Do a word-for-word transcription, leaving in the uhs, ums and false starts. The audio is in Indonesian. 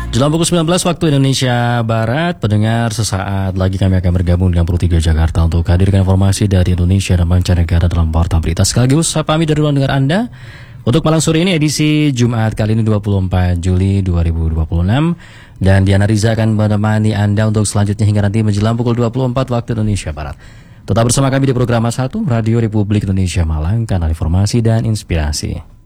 Jelang pukul sembilan belas waktu Indonesia Barat, pendengar sesaat lagi kami akan bergabung dengan Pro tiga Jakarta untuk hadirkan informasi dari Indonesia dan mancanegara dalam Warta Berita. Sekaligus saya pamit dari ruang dengar Anda untuk malam sore ini edisi Jumat kali ini dua puluh empat Juli dua ribu dua puluh enam. Dan Diana Riza akan menemani Anda untuk selanjutnya hingga nanti menjelang pukul dua puluh empat waktu Indonesia Barat. Tetap bersama kami di program satu Radio Republik Indonesia Malang, kanal informasi dan inspirasi.